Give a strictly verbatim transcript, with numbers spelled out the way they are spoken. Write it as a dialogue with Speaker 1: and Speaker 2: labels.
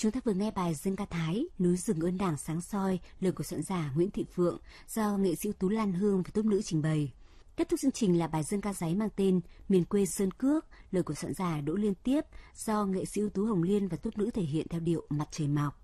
Speaker 1: Chúng ta vừa nghe bài dân ca Thái Núi rừng ơn Đảng sáng soi, lời của soạn giả Nguyễn Thị Phượng do nghệ sĩ ưu tú Lan Hương và tốp nữ trình bày. Kết thúc chương trình là bài dân ca Giấy mang tên Miền quê Sơn Cước, lời của soạn giả Đỗ Liên Tiếp do nghệ sĩ ưu tú Hồng Liên và tốp nữ thể hiện theo điệu Mặt trời mọc.